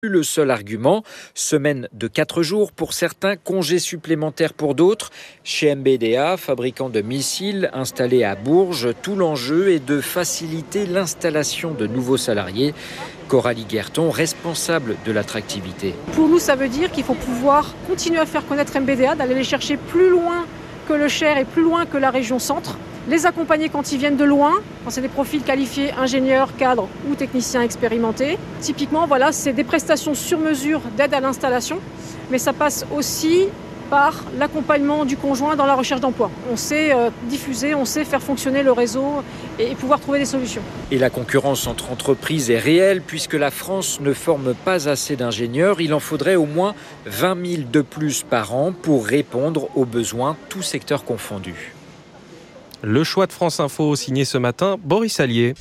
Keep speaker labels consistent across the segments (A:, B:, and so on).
A: Le seul argument, semaine de 4 jours pour certains, congés supplémentaires pour d'autres. Chez MBDA, fabricant de missiles installé à Bourges, tout l'enjeu est de faciliter l'installation de nouveaux salariés. Coralie Guerton, responsable de l'attractivité.
B: Pour nous, ça veut dire qu'il faut pouvoir continuer à faire connaître MBDA, d'aller les chercher plus loin que le Cher et plus loin que la région centre. Les accompagner quand ils viennent de loin, quand c'est des profils qualifiés, ingénieurs, cadres ou techniciens expérimentés. Typiquement, voilà, c'est des prestations sur mesure d'aide à l'installation, mais ça passe aussi par l'accompagnement du conjoint dans la recherche d'emploi. On sait diffuser, on sait faire fonctionner le réseau et pouvoir trouver des solutions.
A: Et la concurrence entre entreprises est réelle puisque la France ne forme pas assez d'ingénieurs. Il en faudrait au moins 20 000 de plus par an pour répondre aux besoins, tous secteurs confondus.
C: Le choix de France Info signé ce matin, Boris Allier.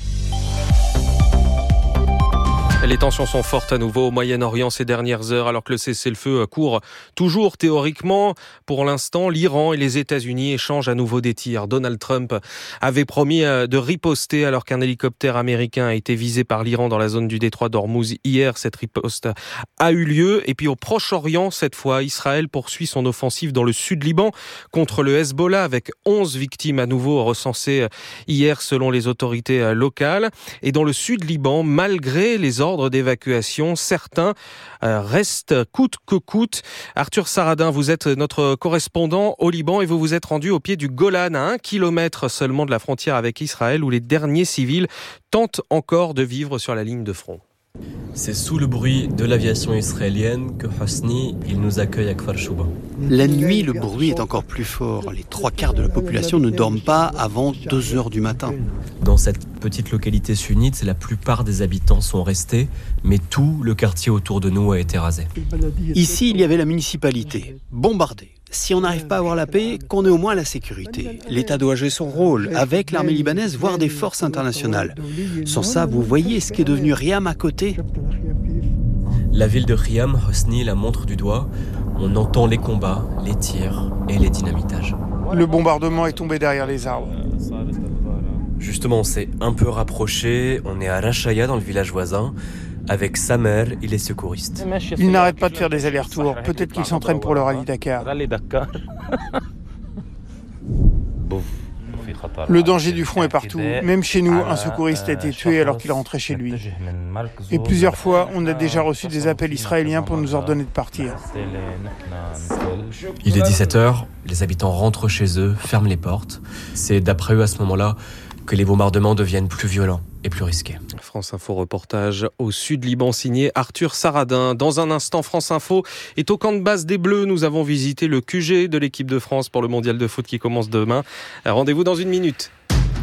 C: Les tensions sont fortes à nouveau au Moyen-Orient ces dernières heures alors que le cessez-le-feu court toujours théoriquement. Pour l'instant, l'Iran et les États-Unis échangent à nouveau des tirs. Donald Trump avait promis de riposter alors qu'un hélicoptère américain a été visé par l'Iran dans la zone du détroit d'Ormuz hier. Cette riposte a eu lieu. Et puis au Proche-Orient, cette fois, Israël poursuit son offensive dans le sud Liban contre le Hezbollah avec 11 victimes à nouveau recensées hier selon les autorités locales. Et dans le sud Liban, malgré les ordres d'évacuation, certains restent coûte que coûte. Arthur Saradin, vous êtes notre correspondant au Liban et vous vous êtes rendu au pied du Golan, à 1 kilomètre seulement de la frontière avec Israël, où les derniers civils tentent encore de vivre sur la ligne de front.
D: C'est sous le bruit de l'aviation israélienne que Hosni, il nous accueille à Kfar Shouba.
E: La nuit, le bruit est encore plus fort. Les 3/4 de la population ne dorment pas avant 2 heures du matin.
D: Dans cette petite localité sunnite, la plupart des habitants sont restés, mais tout le quartier autour de nous a été rasé.
E: Ici, il y avait la municipalité, bombardée. Si on n'arrive pas à avoir la paix, qu'on ait au moins la sécurité. L'État doit jouer son rôle, avec l'armée libanaise, voire des forces internationales. Sans ça, vous voyez ce qui est devenu Riam à côté.
D: La ville de Riam, Hosni la montre du doigt. On entend les combats, les tirs et les dynamitages.
F: Le bombardement est tombé derrière les arbres.
D: Justement, on s'est un peu rapproché. On est à Rachaya, dans le village voisin. Avec sa mère, il est secouriste.
F: Ils n'arrêtent pas de faire des allers-retours. Peut-être qu'ils s'entraînent pour le rallye Dakar. Le danger du front est partout. Même chez nous, un secouriste a été tué alors qu'il rentrait chez lui. Et plusieurs fois, on a déjà reçu des appels israéliens pour nous ordonner de partir.
D: Il est 17h, les habitants rentrent chez eux, ferment les portes. C'est d'après eux à ce moment-là que les bombardements deviennent plus violents et plus risqués.
C: France Info reportage au sud Liban signé Arthur Saradin. Dans un instant, France Info est au camp de base des Bleus. Nous avons visité le QG de l'équipe de France pour le mondial de foot qui commence demain. Rendez-vous dans 1 minute.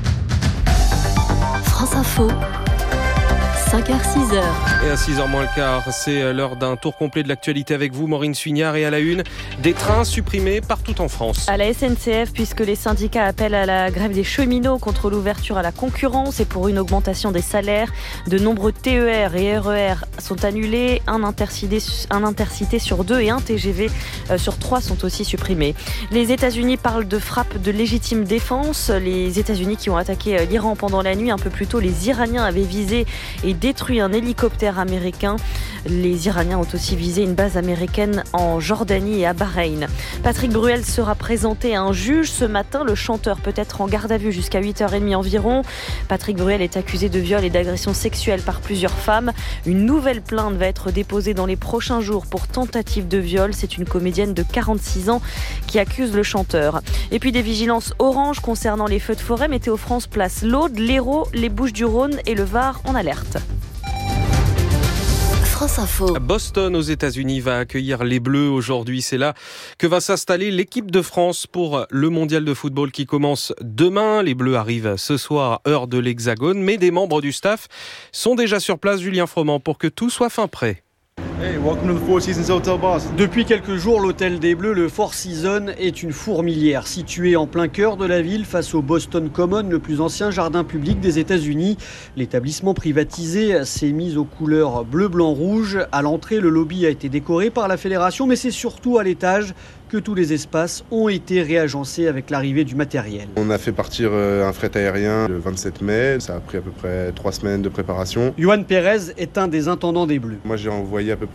G: France Info. 5h, 6h.
C: Et à 6h moins le quart, c'est l'heure d'un tour complet de l'actualité avec vous, Maureen Suignard. Et à la une, des trains supprimés partout en France.
H: À la SNCF, puisque les syndicats appellent à la grève des cheminots contre l'ouverture à la concurrence et pour une augmentation des salaires, de nombreux TER et RER sont annulés. Un intercité sur 2 et un TGV sur 3 sont aussi supprimés. Les États-Unis parlent de frappe de légitime défense. Les États-Unis qui ont attaqué l'Iran pendant la nuit. Un peu plus tôt, les Iraniens avaient visé et détruit un hélicoptère américain. Les Iraniens ont aussi visé une base américaine en Jordanie et à Bahreïn. Patrick Bruel sera présenté à un juge ce matin. Le chanteur peut être en garde à vue jusqu'à 8h30 environ. Patrick Bruel est accusé de viol et d'agression sexuelle par plusieurs femmes. Une nouvelle plainte va être déposée dans les prochains jours pour tentative de viol. C'est une comédienne de 46 ans qui accuse le chanteur. Et puis des vigilances orange concernant les feux de forêt. Météo France place l'Aude, l'Hérault, les Bouches-du-Rhône et le Var en alerte.
G: France Info.
C: Boston aux États-Unis va accueillir les Bleus aujourd'hui. C'est là que va s'installer l'équipe de France pour le mondial de football qui commence demain. Les Bleus arrivent ce soir, heure de l'Hexagone, mais des membres du staff sont déjà sur place, Julien Froment, pour que tout soit fin prêt.
I: Hey, welcome to the Four Seasons Hotel Boston. Depuis quelques jours, l'hôtel des Bleus, le Four Seasons, est une fourmilière située en plein cœur de la ville face au Boston Common, le plus ancien jardin public des États-Unis. L'établissement privatisé s'est mis aux couleurs bleu, blanc, rouge. À l'entrée, le lobby a été décoré par la fédération, mais c'est surtout à l'étage que tous les espaces ont été réagencés avec l'arrivée du matériel.
J: On a fait partir un fret aérien le 27 mai. Ça a pris à peu près 3 semaines de préparation.
I: Yohan Pérez est un des intendants des Bleus.
J: Moi, j'ai envoyé à peu